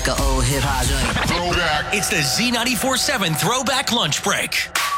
Old hip hop joint. Throwback. It's the Z94.7 Throwback Lunch Break.